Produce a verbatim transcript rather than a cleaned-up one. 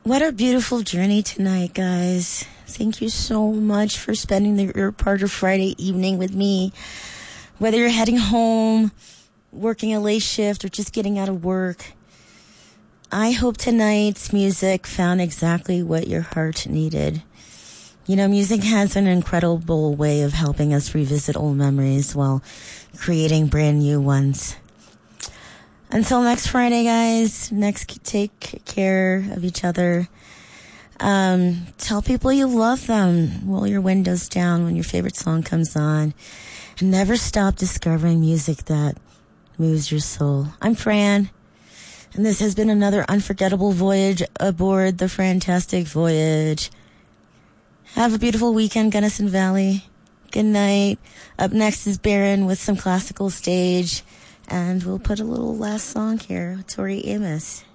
What a beautiful journey tonight, guys. Thank you so much for spending the, your part of Friday evening with me. Whether you're heading home, working a late shift, or just getting out of work, I hope tonight's music found exactly what your heart needed. You know, music has an incredible way of helping us revisit old memories while creating brand new ones. Until next Friday, guys, next take care of each other. Um, tell people you love them. Roll your windows down when your favorite song comes on. And never stop discovering music that moves your soul. I'm Fran, and this has been another unforgettable voyage aboard the Fantastic Voyage. Have a beautiful weekend, Gunnison Valley. Good night. Up next is Baron with some classical stage. And we'll put a little last song here, Tori Amos.